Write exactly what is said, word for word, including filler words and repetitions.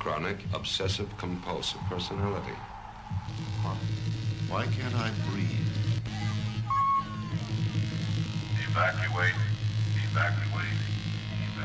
chronic obsessive-compulsive personality. Huh. Why can't I breathe? Evacuate. Evacuate.